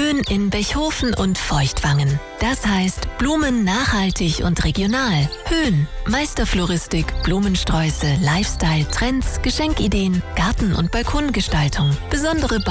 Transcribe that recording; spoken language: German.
Höhen in Bechhofen und Feuchtwangen. Das heißt Blumen nachhaltig und regional. Höhen, Meisterfloristik, Blumensträuße, Lifestyle, Trends, Geschenkideen, Garten- und Balkongestaltung. Besondere